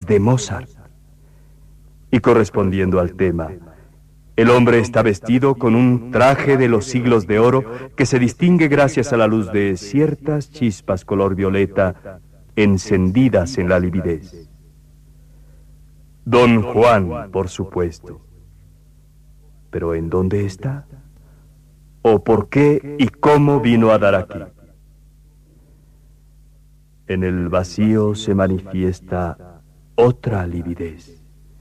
de Mozart. Y correspondiendo al tema, el hombre está vestido con un traje de los siglos de oro que se distingue gracias a la luz de ciertas chispas color violeta encendidas en la lividez. Don Juan, por supuesto. ¿Pero en dónde está? ¿O por qué y cómo vino a dar aquí? En el vacío se manifiesta otra lividez.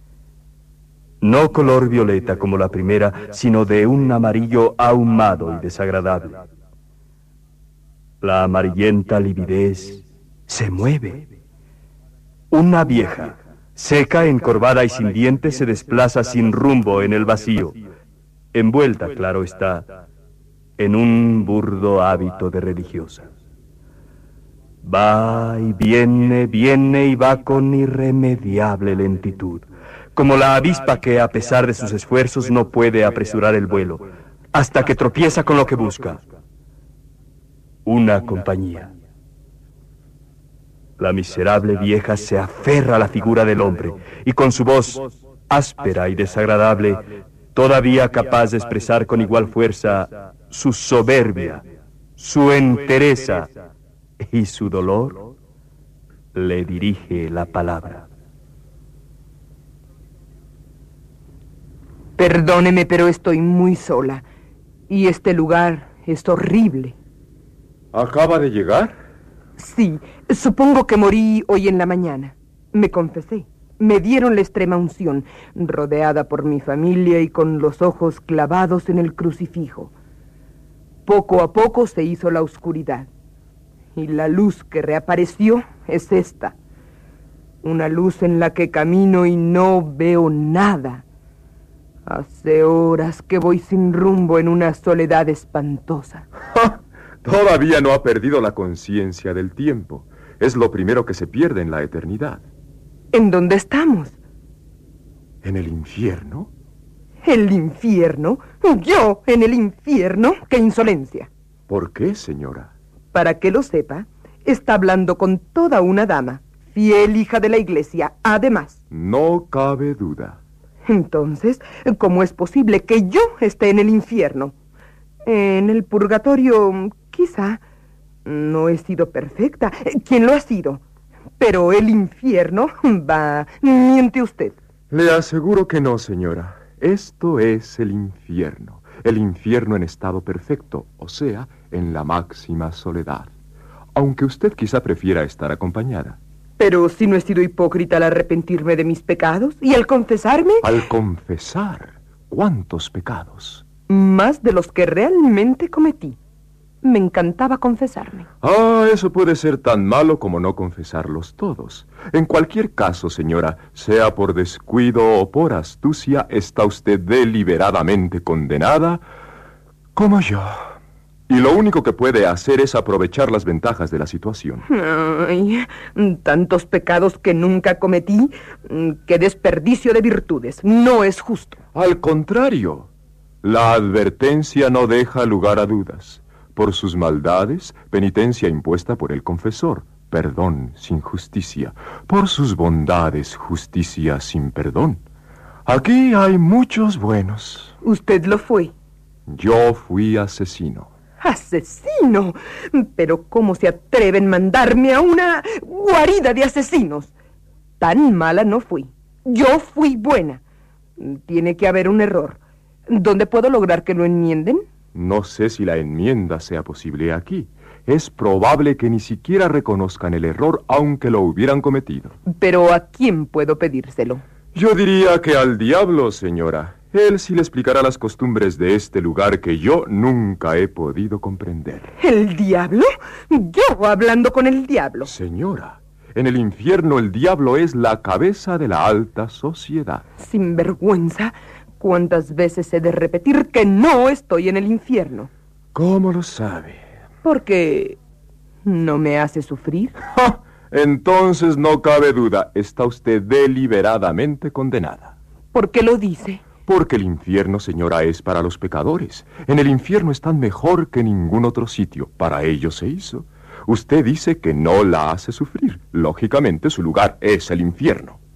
No color violeta como la primera, sino de un amarillo ahumado y desagradable. La amarillenta lividez se mueve. Una vieja, seca, encorvada y sin dientes, se desplaza sin rumbo en el vacío, envuelta, claro está, en un burdo hábito de religiosa. Va y viene y va con irremediable lentitud, como la avispa que, a pesar de sus esfuerzos, no puede apresurar el vuelo, hasta que tropieza con lo que busca: una compañía. La miserable vieja se aferra a la figura del hombre, y con su voz áspera y desagradable, todavía capaz de expresar con igual fuerza su soberbia, su entereza y su dolor, le dirige la palabra. Perdóneme, pero estoy muy sola, y este lugar es horrible. ¿Acaba de llegar? Sí, supongo que morí hoy en la mañana. Me confesé. Me dieron la extrema unción, rodeada por mi familia y con los ojos clavados en el crucifijo. Poco a poco se hizo la oscuridad. Y la luz que reapareció es esta. Una luz en la que camino y no veo nada. Hace horas que voy sin rumbo en una soledad espantosa. ¡Ja! Todavía no ha perdido la conciencia del tiempo. Es lo primero que se pierde en la eternidad. ¿En dónde estamos? ¿En el infierno? ¿El infierno? ¿Yo en el infierno? ¡Qué insolencia! ¿Por qué, señora? Para que lo sepa, está hablando con toda una dama, fiel hija de la iglesia, además. No cabe duda. Entonces, ¿cómo es posible que yo esté en el infierno? En el purgatorio, quizá. No he sido perfecta. ¿Quién lo ha sido? Pero el infierno, miente usted. Le aseguro que no, señora. Esto es el infierno. El infierno en estado perfecto, o sea, en la máxima soledad. Aunque usted quizá prefiera estar acompañada. Pero si no he sido hipócrita al arrepentirme de mis pecados y al confesarme... Al confesar, ¿cuántos pecados? Más de los que realmente cometí. Me encantaba confesarme. Ah, eso puede ser tan malo como no confesarlos todos. En cualquier caso, señora, sea por descuido o por astucia, está usted deliberadamente condenada, como yo. Y lo único que puede hacer es aprovechar las ventajas de la situación. Ay, tantos pecados que nunca cometí. Qué desperdicio de virtudes. No es justo. Al contrario, la advertencia no deja lugar a dudas. Por sus maldades, penitencia impuesta por el confesor, perdón sin justicia. Por sus bondades, justicia sin perdón. Aquí hay muchos buenos. Usted lo fue. Yo fui asesino. ¡Asesino! Pero ¿cómo se atreven a mandarme a una guarida de asesinos? Tan mala no fui. Yo fui buena. Tiene que haber un error. ¿Dónde puedo lograr que lo enmienden? No sé si la enmienda sea posible aquí. Es probable que ni siquiera reconozcan el error, aunque lo hubieran cometido. ¿Pero a quién puedo pedírselo? Yo diría que al diablo, señora. Él sí le explicará las costumbres de este lugar que yo nunca he podido comprender. ¿El diablo? ¿Yo hablando con el diablo? Señora, en el infierno el diablo es la cabeza de la alta sociedad. Sinvergüenza. ¿Cuántas veces he de repetir que no estoy en el infierno? ¿Cómo lo sabe? Porque no me hace sufrir. ¡Ja! Entonces no cabe duda, está usted deliberadamente condenada. ¿Por qué lo dice? Porque el infierno, señora, es para los pecadores. En el infierno están mejor que en ningún otro sitio. Para ello se hizo. Usted dice que no la hace sufrir. Lógicamente su lugar es el infierno.